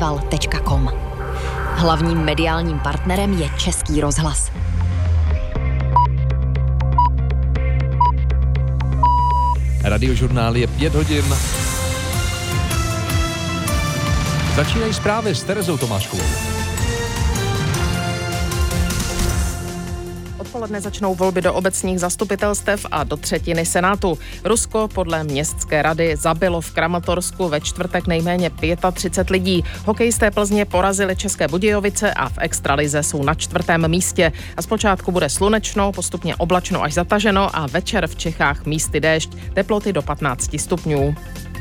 festival.com. Hlavním mediálním partnerem je Český rozhlas. Radiožurnál je 5 hodin. Začínají zprávy s Terezou Tomáškovou. Odpoledne začnou volby do obecních zastupitelstev a do třetiny Senátu. Rusko podle městské rady zabilo v Kramatorsku ve čtvrtek nejméně 35 lidí. Hokejisté Plzně porazili České Budějovice a v extralize jsou na 4. místě. A zpočátku bude slunečno, postupně oblačno až zataženo a večer v Čechách místy déšť, teploty do 15 stupňů.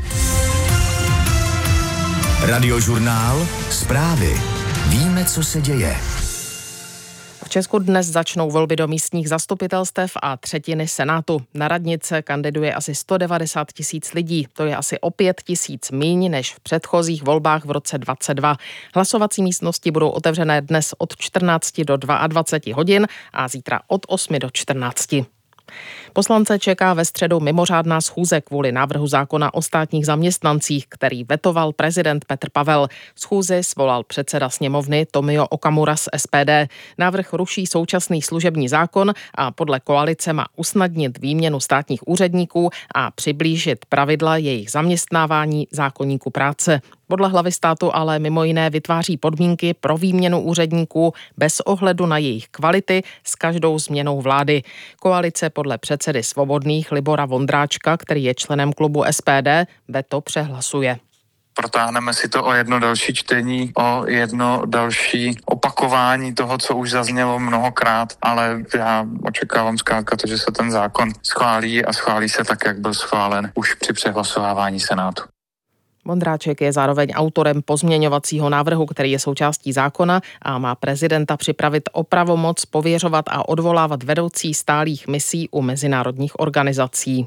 Radiožurnál, zprávy. Víme, co se děje. V Česku dnes začnou volby do místních zastupitelstev a třetiny Senátu. Na radnice kandiduje asi 190 000 lidí. To je asi o 5 000 míň než v předchozích volbách v roce 2022. Hlasovací místnosti budou otevřené dnes od 14 do 22 hodin a zítra od 8 do 14. Poslance čeká ve středu mimořádná schůze kvůli návrhu zákona o státních zaměstnancích, který vetoval prezident Petr Pavel. Schůzi svolal předseda sněmovny Tomio Okamura z SPD. Návrh ruší současný služební zákon a podle koalice má usnadnit výměnu státních úředníků a přiblížit pravidla jejich zaměstnávání zákoníku práce. Podle hlavy státu ale mimo jiné vytváří podmínky pro výměnu úředníků bez ohledu na jejich kvality s každou změnou vlády. Koalice podle předsedy Svobodných Libora Vondráčka, který je členem klubu SPD, veto přehlasuje. Protáhneme si to o jedno další čtení, o jedno další opakování toho, co už zaznělo mnohokrát, ale já očekávám zkrátka to, že se ten zákon schválí a schválí se tak, jak byl schválen už při přehlasovávání Senátu. Vondráček je zároveň autorem pozměňovacího návrhu, který je součástí zákona a má prezidenta připravit o pravomoc pověřovat a odvolávat vedoucí stálých misí u mezinárodních organizací.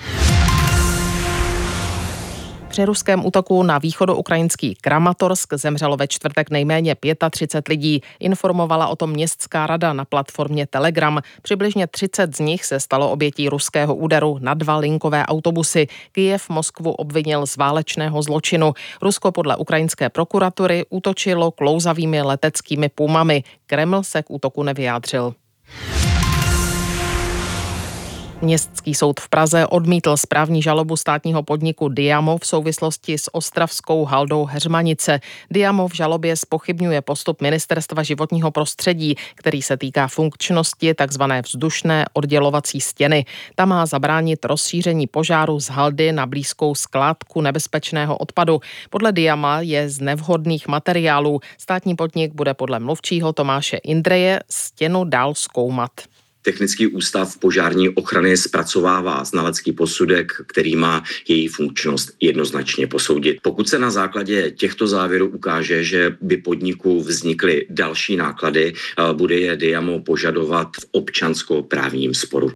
Při ruském útoku na východoukrajinský Kramatorsk zemřelo ve čtvrtek nejméně 35 lidí. Informovala o tom městská rada na platformě Telegram. Přibližně 30 z nich se stalo obětí ruského úderu na 2 linkové autobusy. Kyjev Moskvu obvinil z válečného zločinu. Rusko podle ukrajinské prokuratury útočilo klouzavými leteckými pumami. Kreml se k útoku nevyjádřil. Městský soud v Praze odmítl správní žalobu státního podniku Diamo v souvislosti s ostravskou haldou Heřmanice. Diamo v žalobě zpochybňuje postup Ministerstva životního prostředí, který se týká funkčnosti tzv. Vzdušné oddělovací stěny. Ta má zabránit rozšíření požáru z haldy na blízkou skládku nebezpečného odpadu. Podle Diama je z nevhodných materiálů. Státní podnik bude podle mluvčího Tomáše Indreje stěnu dál zkoumat. Technický ústav požární ochrany zpracovává znalecký posudek, který má její funkčnost jednoznačně posoudit. Pokud se na základě těchto závěrů ukáže, že by podniku vznikly další náklady, bude je Diamo požadovat v občanskoprávním sporu.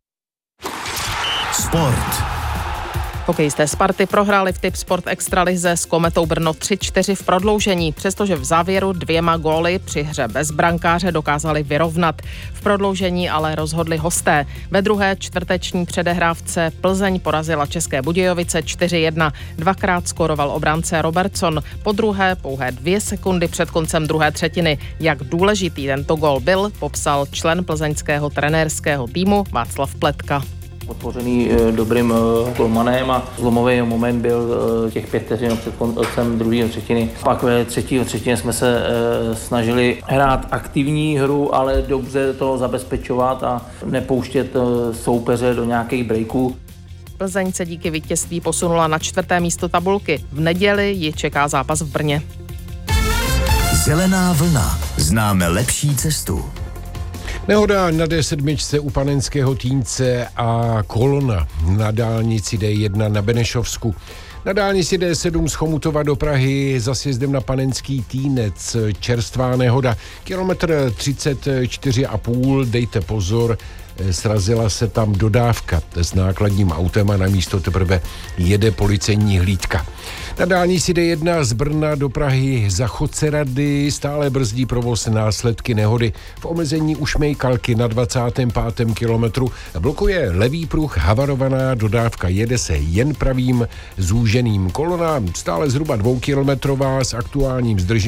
Sport. Hokejisté Sparty prohráli v Tipsport extralize s Kometou Brno 3-4 v prodloužení, přestože v závěru 2 góly při hře bez brankáře dokázali vyrovnat. V prodloužení ale rozhodli hosté. Ve druhé čtvrteční předehrávce Plzeň porazila České Budějovice 4-1. Dvakrát skóroval obránce Robertson. Po druhé pouhé 2 sekundy před koncem druhé třetiny. Jak důležitý tento gól byl, popsal člen plzeňského trenérského týmu Václav Pletka. Podpořený dobrým golmanem a zlomový moment byl těch 5 vteřin před koncem druhé třetiny. Pak ve třetí třetině jsme se snažili hrát aktivní hru, ale dobře to zabezpečovat a nepouštět soupeře do nějakých breaků. Plzeň se díky vítězství posunula na 4. místo tabulky. V neděli ji čeká zápas v Brně. Zelená vlna. Známe lepší cestu. Nehoda na D7 u Panenského Týnce a kolona na dálnici D1 na Benešovsku. Na dálnici D7 z Chomutova do Prahy za sjezdem na Panenský Týnec čerstvá nehoda. Kilometr 34,5, dejte pozor, srazila se tam dodávka s nákladním autem a na místo teprve jede policejní hlídka. Na dálnici D1 z Brna do Prahy za Chocerady stále brzdí provoz následky nehody. V omezení u Šmejkalky na 25. kilometru blokuje levý pruh, havarovaná dodávka, jede se jen pravým zúženým. Kolona stále zhruba 2kilometrová s aktuálním zdržením